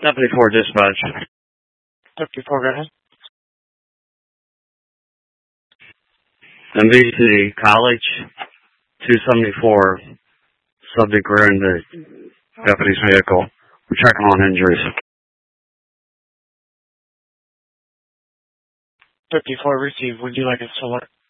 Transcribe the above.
Deputy 4 dispatch. Deputy 4, go ahead. MVC College 274. Subject rear in the deputy's vehicle. We're checking on injuries. Deputy 4 received. Would you like us to alert?